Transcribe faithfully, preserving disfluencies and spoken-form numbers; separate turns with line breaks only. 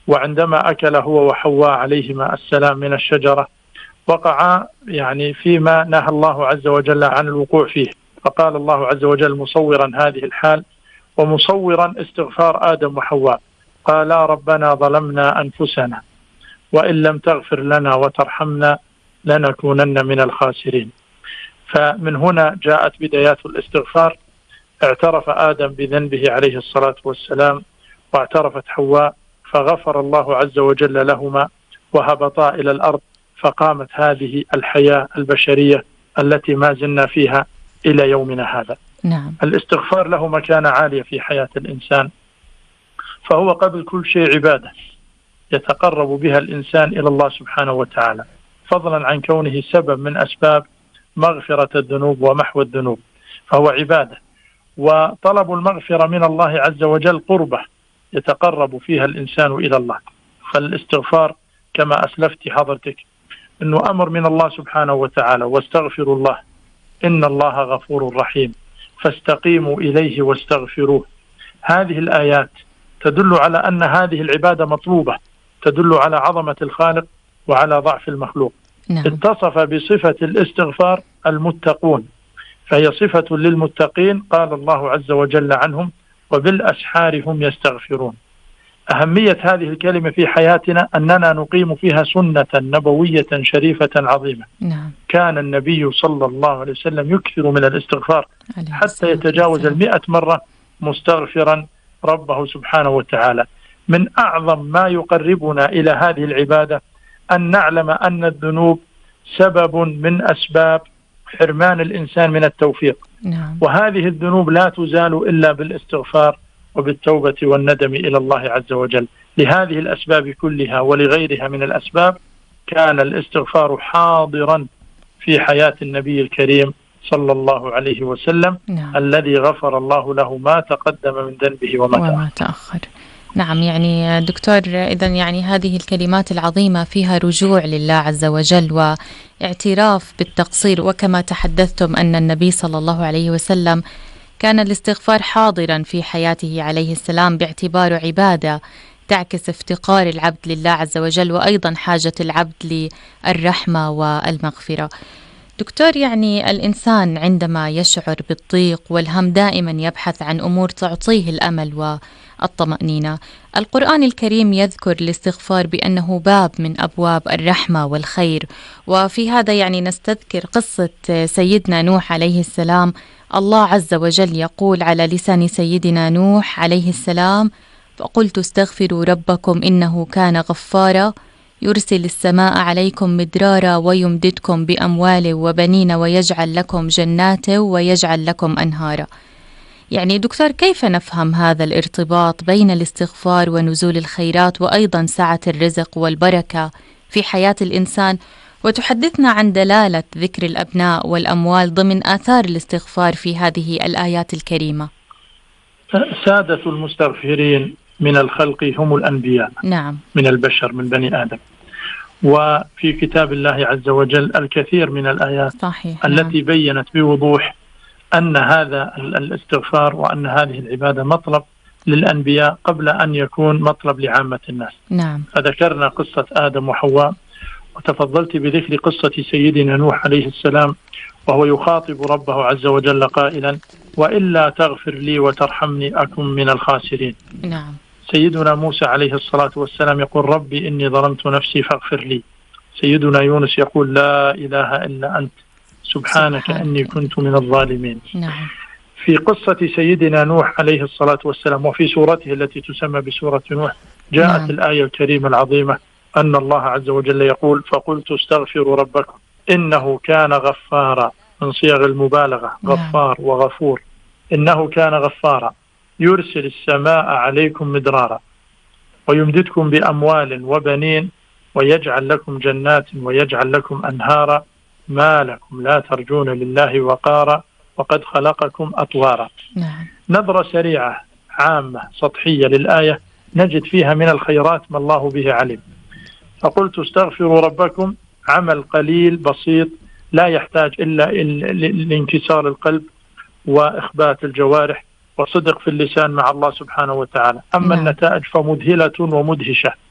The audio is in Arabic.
وعندما أكل هو وحواء عليهما السلام من الشجرة وقعا يعني فيما نهى الله عز وجل عن الوقوع فيه. فقال الله عز وجل مصورا هذه الحال ومصورا استغفار آدم وحواء، قالا ربنا ظلمنا أنفسنا وإن لم تغفر لنا وترحمنا لنكونن من الخاسرين. فمن هنا جاءت بدايات الاستغفار. اعترف آدم بذنبه عليه الصلاة والسلام واعترفت حواء، فغفر الله عز وجل لهما وهبطا إلى الأرض، فقامت هذه الحياة البشرية التي ما زلنا فيها إلى يومنا هذا.
نعم.
الاستغفار له مكانة عالية في حياة الإنسان، فهو قبل كل شيء عبادة يتقرب بها الإنسان إلى الله سبحانه وتعالى، فضلا عن كونه سبب من أسباب مغفرة الذنوب ومحو الذنوب، فهو عبادة. وطلب المغفرة من الله عز وجل قربة يتقرب فيها الإنسان إلى الله. فالاستغفار كما أسلفت حضرتك أنه أمر من الله سبحانه وتعالى، واستغفروا الله إن الله غفور رحيم فاستقيموا إليه واستغفروه. هذه الآيات تدل على أن هذه العبادة مطلوبة، تدل على عظمة الخالق وعلى ضعف المخلوق.
نعم.
اتصف بصفة الاستغفار المتقون، فهي صفة للمتقين، قال الله عز وجل عنهم وبالأسحار هم يستغفرون. أهمية هذه الكلمة في حياتنا أننا نقيم فيها سنة نبوية شريفة عظيمة.
نعم.
كان النبي صلى الله عليه وسلم يكثر من الاستغفار حتى يتجاوز المئة مرة مستغفرا ربه سبحانه وتعالى. من أعظم ما يقربنا إلى هذه العبادة أن نعلم أن الذنوب سبب من أسباب حرمان الإنسان من التوفيق.
نعم.
وهذه الذنوب لا تزال إلا بالاستغفار وبالتوبة والندم إلى الله عز وجل. لهذه الأسباب كلها ولغيرها من الأسباب كان الاستغفار حاضرا في حياة النبي الكريم صلى الله عليه وسلم.
نعم.
الذي غفر الله له ما تقدم من ذنبه وما,
وما تأخر. نعم. يعني دكتور، إذن يعني هذه الكلمات العظيمة فيها رجوع لله عز وجل واعتراف بالتقصير، وكما تحدثتم أن النبي صلى الله عليه وسلم كان الاستغفار حاضرا في حياته عليه السلام باعتباره عبادة تعكس افتقار العبد لله عز وجل وأيضا حاجة العبد للرحمة والمغفرة. دكتور، يعني الإنسان عندما يشعر بالضيق والهم دائما يبحث عن أمور تعطيه الأمل والطمأنينة. القرآن الكريم يذكر الاستغفار بأنه باب من أبواب الرحمة والخير، وفي هذا يعني نستذكر قصة سيدنا نوح عليه السلام. الله عز وجل يقول على لسان سيدنا نوح عليه السلام: فقلت استغفروا ربكم إنه كان غفارا يرسل السماء عليكم مدرارا ويمددكم بأموال وبنين ويجعل لكم جنات ويجعل لكم أنهارا. يعني دكتور، كيف نفهم هذا الارتباط بين الاستغفار ونزول الخيرات وأيضا سعة الرزق والبركة في حياة الإنسان، وتحدثنا عن دلالة ذكر الأبناء والأموال ضمن آثار الاستغفار في هذه الآيات الكريمة؟
سادة المستغفرين من الخلق هم الأنبياء.
نعم.
من البشر، من بني آدم. وفي كتاب الله عز وجل الكثير من الآيات
صحيح.
التي
نعم.
بيّنت بوضوح أن هذا الاستغفار وأن هذه العبادة مطلب للأنبياء قبل أن يكون مطلب لعامة الناس.
نعم.
فذكرنا قصة آدم وحواء، وتفضلت بذكر قصة سيدنا نوح عليه السلام وهو يخاطب ربه عز وجل قائلا: وإلا تغفر لي وترحمني أكن من الخاسرين.
نعم.
سيدنا موسى عليه الصلاة والسلام يقول: ربي إني ظلمت نفسي فاغفر لي. سيدنا يونس يقول: لا إله إلا أنت سبحانك, سبحانك إني كنت من الظالمين.
نعم.
في قصة سيدنا نوح عليه الصلاة والسلام وفي سورته التي تسمى بسورة نوح جاءت نعم. الآية الكريمة العظيمة أن الله عز وجل يقول: فقلت استغفروا ربكم إنه كان غفارا، من صيغ المبالغة. نعم. غفار وغفور. إنه كان غفارا يرسل السماء عليكم مدرارا ويمددكم بأموال وبنين ويجعل لكم جنات ويجعل لكم أنهارا ما لكم لا ترجون لله وقارا وقد خلقكم أطوارا.
نعم.
نظرة سريعة عامة سطحية للآية نجد فيها من الخيرات ما الله به عليم. فقلت استغفروا ربكم عمل قليل بسيط لا يحتاج إلا لانكسار القلب وإخبات الجوارح وصدق في اللسان مع الله سبحانه وتعالى. أما نعم. النتائج فمذهلة ومدهشة.